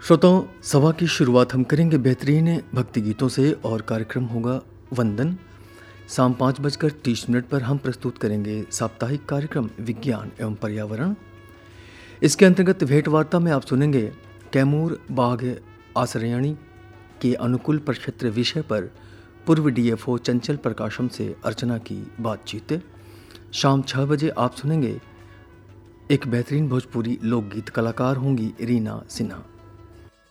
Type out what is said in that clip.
श्रोताओं, सभा की शुरुआत हम करेंगे बेहतरीन भक्ति गीतों से और कार्यक्रम होगा वंदन। शाम 5:30 पर हम प्रस्तुत करेंगे साप्ताहिक कार्यक्रम विज्ञान एवं पर्यावरण। इसके अंतर्गत भेंट वार्ता में आप सुनेंगे कैमूर बाघ आश्रयणी के अनुकूल प्रक्षेत्र विषय पर पूर्व डीएफओ चंचल प्रकाशम से अर्चना की बातचीत। शाम 6 बजे आप सुनेंगे एक बेहतरीन भोजपुरी लोकगीत, कलाकार होंगी रीना सिन्हा।